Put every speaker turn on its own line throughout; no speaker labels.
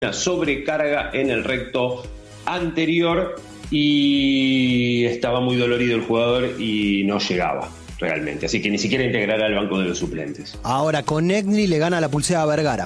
sobrecarga en el recto anterior y estaba muy dolorido el jugador y no llegaba realmente, así que ni siquiera integrará al banco de los suplentes.
Ahora Konechny le gana la pulseada a Vergara.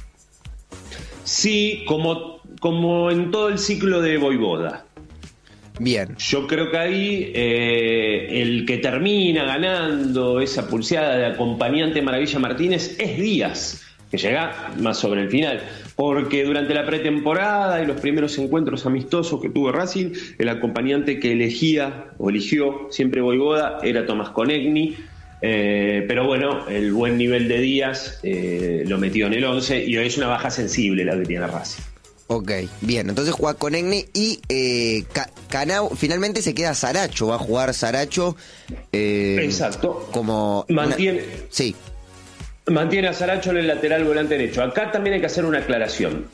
Sí, como en todo el ciclo de Vojvoda.
Bien.
Yo creo que ahí el que termina ganando esa pulseada de acompañante Maravilla Martínez es Díaz, que llega más sobre el final, porque durante la pretemporada y los primeros encuentros amistosos que tuvo Racing, el acompañante que eligió siempre Vojvoda era Tomás Konechny, pero bueno, el buen nivel de Díaz lo metió en el 11 y hoy es una baja sensible la que tiene Racing.
Ok, bien, entonces juega Konechny y Canao, finalmente se queda Saracho, va a jugar Saracho.
Exacto.
Como sí.
Mantiene a Saracho en el lateral volante derecho. Acá también hay que hacer una aclaración.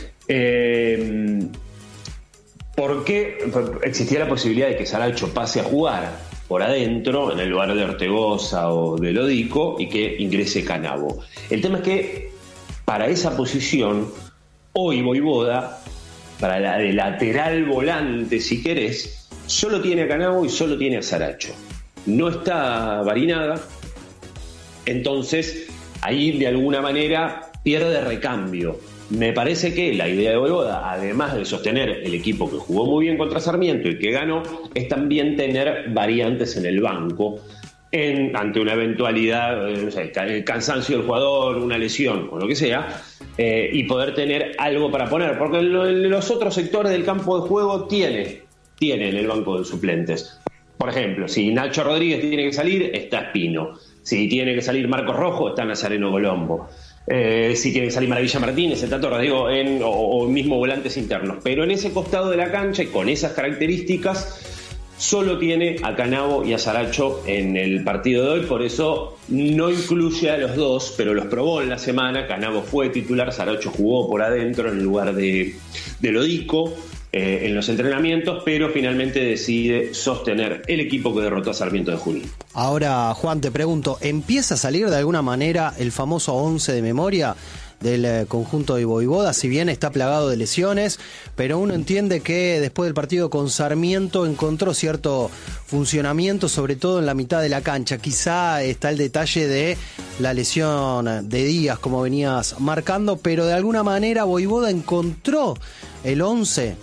¿Por qué existía la posibilidad de que Saracho pase a jugar por adentro, en el lugar de Ortegoza o de Lodico, y que ingrese Canavo? El tema es que para esa posición, hoy Vojvoda, para la de lateral volante, si querés, solo tiene a Canavo y solo tiene a Saracho. No está Barinaga, entonces ahí de alguna manera pierde recambio. Me parece que la idea de Vojvoda, además de sostener el equipo que jugó muy bien contra Sarmiento y que ganó, es también tener variantes en el banco ante una eventualidad, no sé, el cansancio del jugador, una lesión o lo que sea, y poder tener algo para poner, porque en los otros sectores del campo de juego tiene en el banco de suplentes. Por ejemplo, si Nacho Rodríguez tiene que salir, está Espino. Si tiene que salir Marcos Rojo, está Nazareno Colombo. Si tiene que salir Maravilla Martínez, está Torres, o mismo volantes internos. Pero en ese costado de la cancha y con esas características, solo tiene a Canavo y a Saracho en el partido de hoy, por eso no incluye a los dos, pero los probó en la semana. Canavo fue titular, Saracho jugó por adentro en el lugar de Lodico en los entrenamientos, pero finalmente decide sostener el equipo que derrotó a Sarmiento de Junín.
Ahora, Juan, te pregunto, ¿empieza a salir de alguna manera el famoso 11 de memoria del conjunto de Vojvoda? Si bien está plagado de lesiones, pero uno entiende que después del partido con Sarmiento encontró cierto funcionamiento, sobre todo en la mitad de la cancha. Quizá está el detalle de la lesión de Díaz, como venías marcando, pero de alguna manera Vojvoda encontró el 11.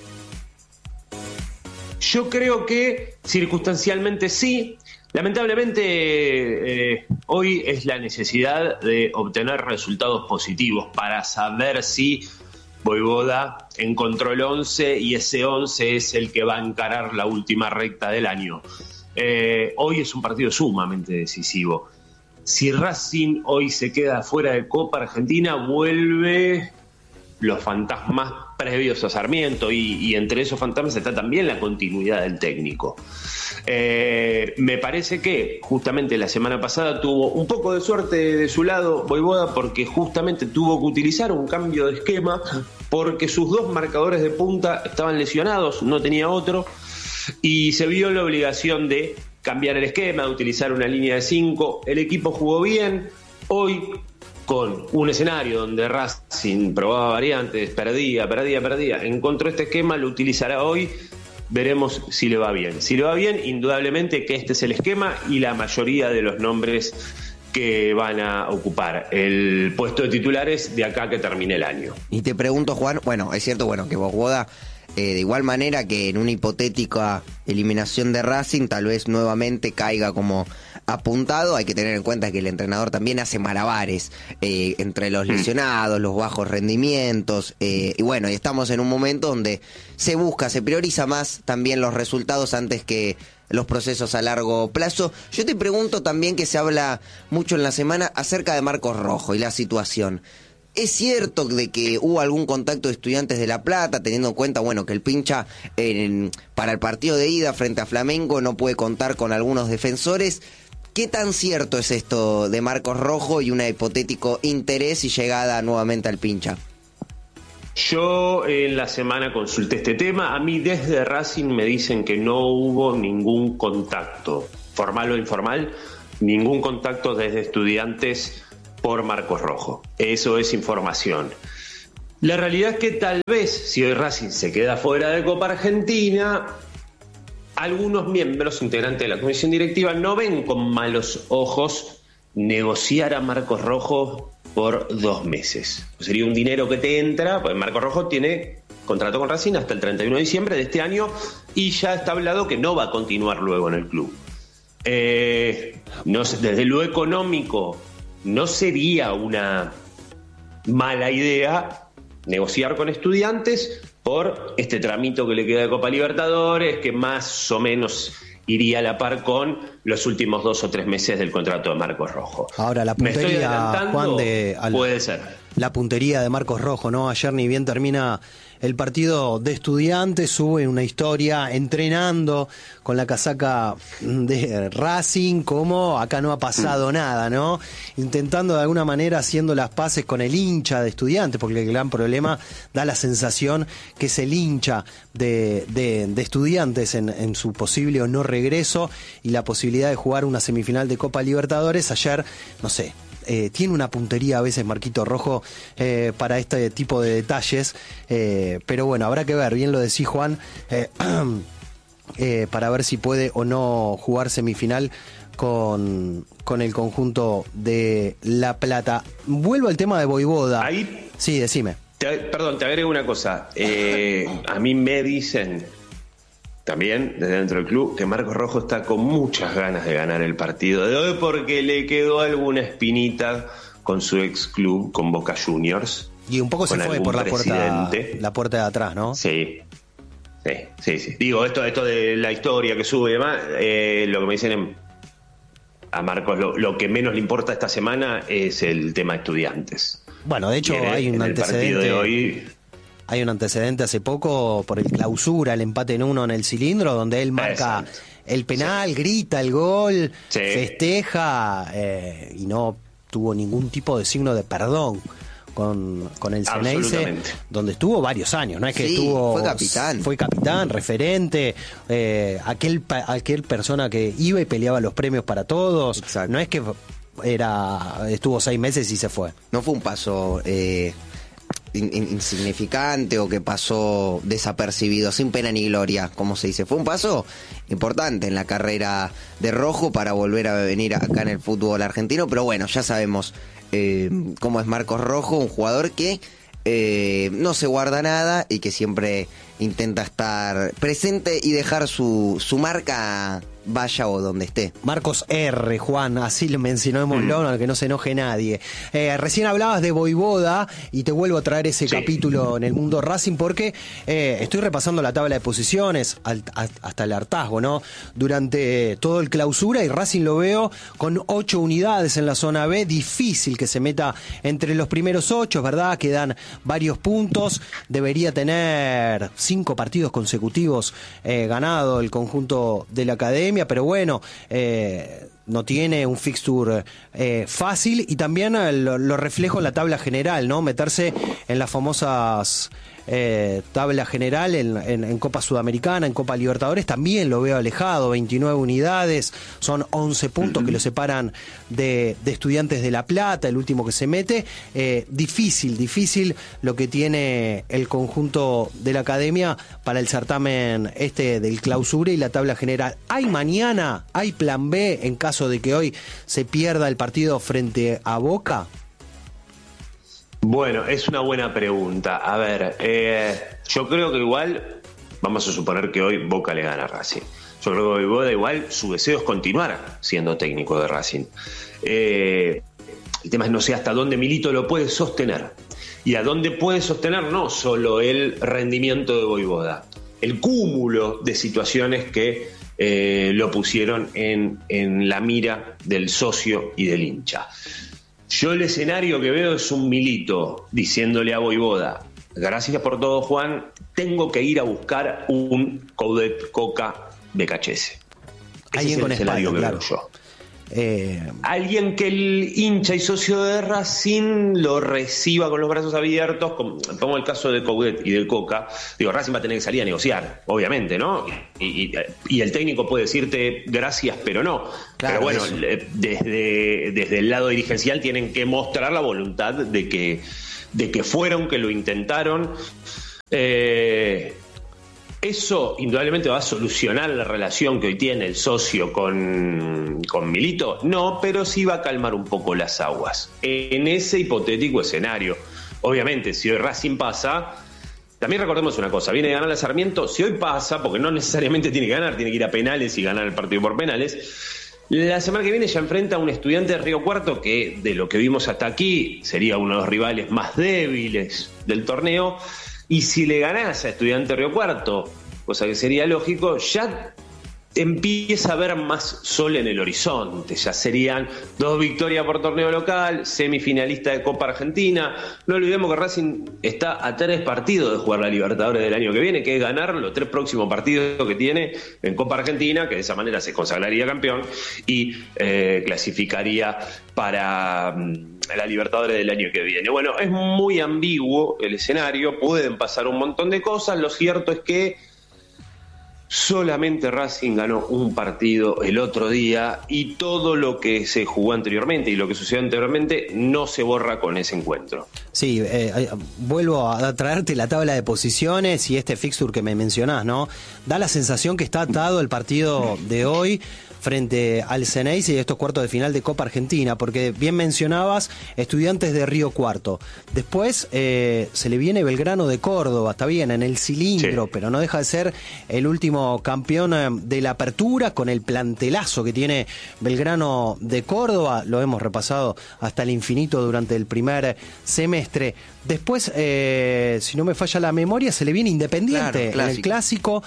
Yo creo que circunstancialmente sí. Lamentablemente hoy es la necesidad de obtener resultados positivos para saber si Vojvoda encontró el 11 y ese 11 es el que va a encarar la última recta del año. Hoy es un partido sumamente decisivo. Si Racing hoy se queda fuera de Copa Argentina, vuelve los fantasmas previos a Sarmiento y entre esos fantasmas está también la continuidad del técnico. Me parece que justamente la semana pasada tuvo un poco de suerte de su lado Vojvoda, porque justamente tuvo que utilizar un cambio de esquema porque sus dos marcadores de punta estaban lesionados, no tenía otro, y se vio en la obligación de cambiar el esquema, de utilizar una línea de 5. El equipo jugó bien hoy, con un escenario donde Racing probaba variantes, perdía, encontró este esquema, lo utilizará hoy, veremos si le va bien. Si le va bien, indudablemente que este es el esquema y la mayoría de los nombres que van a ocupar el puesto de titulares de acá que termine el año.
Y te pregunto, Juan, bueno, es cierto, que Vojvoda, de igual manera que en una hipotética eliminación de Racing, tal vez nuevamente caiga como apuntado. Hay que tener en cuenta que el entrenador también hace malabares entre los lesionados, los bajos rendimientos, y bueno, y estamos en un momento donde se prioriza más también los resultados antes que los procesos a largo plazo. Yo te pregunto también, que se habla mucho en la semana acerca de Marcos Rojo y la situación. ¿Es cierto de que hubo algún contacto de Estudiantes de La Plata, teniendo en cuenta, que el Pincha para el partido de ida frente a Flamengo no puede contar con algunos defensores? ¿Qué tan cierto es esto de Marcos Rojo y un hipotético interés y llegada nuevamente al Pincha?
Yo en la semana consulté este tema. A mí desde Racing me dicen que no hubo ningún contacto, formal o informal, ningún contacto desde Estudiantes por Marcos Rojo. Eso es información. La realidad es que tal vez, si hoy Racing se queda fuera de Copa Argentina, algunos miembros integrantes de la comisión directiva no ven con malos ojos negociar a Marcos Rojo por 2 meses. Sería un dinero que te entra, pues Marcos Rojo tiene contrato con Racing hasta el 31 de diciembre de este año y ya está hablado que no va a continuar luego en el club. No sé, desde lo económico no sería una mala idea negociar con Estudiantes por este tramito que le queda de Copa Libertadores, que más o menos iría a la par con los últimos 2 o 3 meses del contrato de Marcos Rojo.
Ahora, la puntería, Juan,
puede ser.
La puntería de Marcos Rojo, ¿no? Ayer ni bien termina el partido de Estudiantes, sube una historia entrenando con la casaca de Racing, como acá no ha pasado nada, ¿no? Intentando de alguna manera haciendo las paces con el hincha de Estudiantes, porque el gran problema da la sensación que es el hincha de Estudiantes en su posible o no regreso y la posibilidad de jugar una semifinal de Copa Libertadores. Ayer, no sé, tiene una puntería a veces Marquito Rojo para este tipo de detalles, pero bueno, habrá que ver, bien lo decís Juan, para ver si puede o no jugar semifinal con el conjunto de La Plata. Vuelvo al tema de Vojvoda.
Ahí,
sí, decime.
Perdón, te agrego una cosa. A mí me dicen también desde dentro del club que Marcos Rojo está con muchas ganas de ganar el partido de hoy porque le quedó alguna espinita con su ex club, con Boca Juniors.
Y un poco se fue por la puerta de atrás, ¿no?
Sí. Digo, esto de la historia que sube y demás, lo que me dicen a Marcos, lo que menos le importa esta semana es el tema de Estudiantes.
Bueno, de hecho hay un antecedente de hoy. Hay un antecedente hace poco por el Clausura, el empate en 1 en el Cilindro, donde él marca el penal, grita el gol, festeja y no tuvo ningún tipo de signo de perdón con el Xeneize, donde estuvo varios años, no es que estuvo, fue capitán, referente, aquel persona que iba y peleaba los premios para todos. Exacto. No es que estuvo 6 meses y se fue.
No fue un paso insignificante o que pasó desapercibido, sin pena ni gloria, como se dice. Fue un paso importante en la carrera de Rojo para volver a venir acá en el fútbol argentino, pero bueno, ya sabemos cómo es Marcos Rojo, un jugador que no se guarda nada y que siempre intenta estar presente y dejar su marca vaya o donde esté.
Marcos R, Juan, así lo mencionémoslo, al que no se enoje nadie. Recién hablabas de Vojvoda y te vuelvo a traer ese capítulo en el mundo Racing porque estoy repasando la tabla de posiciones hasta el hartazgo, ¿no? Durante todo el Clausura y Racing lo veo con 8 unidades en la zona B, difícil que se meta entre los primeros 8, es verdad, quedan varios puntos, debería tener 5 partidos consecutivos ganado el conjunto de la academia, pero bueno, no tiene un fixture fácil y también lo reflejo en la tabla general, ¿no? Meterse en las famosas tabla general en Copa Sudamericana, en Copa Libertadores, también lo veo alejado, 29 unidades, son 11 puntos que lo separan de Estudiantes de La Plata, el último que se mete. Difícil lo que tiene el conjunto de la academia para el certamen del Clausura y la tabla general. ¿Hay mañana, hay plan B en caso de que hoy se pierda el partido frente a Boca?
Bueno, es una buena pregunta. A ver, yo creo que igual, vamos a suponer que hoy Boca le gana a Racing. Yo creo que Vojvoda igual su deseo es continuar siendo técnico de Racing. El tema es no sé hasta dónde Milito lo puede sostener. Y a dónde puede sostener no solo el rendimiento de Vojvoda, el cúmulo de situaciones que lo pusieron en la mira del socio y del hincha. Yo el escenario que veo es un Milito diciéndole a Vojvoda: gracias por todo, Juan, tengo que ir a buscar un Coudet Coca Becachese.
Alguien con escenario que veo yo.
Alguien que el hincha y socio de Racing lo reciba con los brazos abiertos. Pongo el caso de Coudet y del Coca. Digo, Racing va a tener que salir a negociar, obviamente, ¿no? Y el técnico puede decirte gracias, pero no. Claro, pero bueno, desde el lado dirigencial tienen que mostrar la voluntad de que de que fueron, que lo intentaron. ¿Eso indudablemente va a solucionar la relación que hoy tiene el socio con Milito? No, pero sí va a calmar un poco las aguas en ese hipotético escenario. Obviamente, si hoy Racing pasa, también recordemos una cosa, viene de ganar a Sarmiento, si hoy pasa, porque no necesariamente tiene que ganar, tiene que ir a penales y ganar el partido por penales, la semana que viene ya enfrenta a un Estudiante de Río Cuarto que, de lo que vimos hasta aquí, sería uno de los rivales más débiles del torneo. Y si le ganás a Estudiante Río Cuarto, cosa que sería lógico, ya empieza a ver más sol en el horizonte. Ya serían 2 victorias por torneo local, semifinalista de Copa Argentina. No olvidemos que Racing está a 3 partidos de jugar la Libertadores del año que viene, que es ganar los 3 próximos partidos que tiene en Copa Argentina, que de esa manera se consagraría campeón y clasificaría para la Libertadores del año que viene. Bueno, es muy ambiguo el escenario, pueden pasar un montón de cosas. Lo cierto es que solamente Racing ganó un partido el otro día y todo lo que se jugó anteriormente y lo que sucedió anteriormente no se borra con ese encuentro.
Sí, vuelvo a traerte la tabla de posiciones y este fixture que me mencionás, ¿no? Da la sensación que está atado el partido de hoy frente al Xeneize y estos cuartos de final de Copa Argentina, porque bien mencionabas Estudiantes de Río Cuarto. Después se le viene Belgrano de Córdoba, está bien, en el cilindro, sí, pero no deja de ser el último campeón de la apertura con el plantelazo que tiene Belgrano de Córdoba. Lo hemos repasado hasta el infinito durante el primer semestre. Después, si no me falla la memoria, se le viene Independiente, claro, en el clásico,